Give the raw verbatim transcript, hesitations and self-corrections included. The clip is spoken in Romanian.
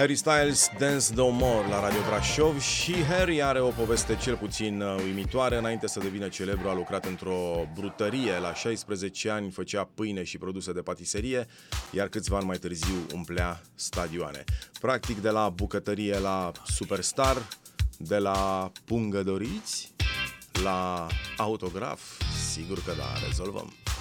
Harry Styles, Dance No More la Radio Brașov. Și Harry are o poveste cel puțin uimitoare. Înainte să devină celebru, a lucrat într-o brutărie. La șaisprezece ani făcea pâine și produse de patiserie, iar câțiva ani mai târziu umplea stadioane. Practic, de la bucătărie la superstar, de la pungădoriți la autograf, sigur că da, rezolvăm.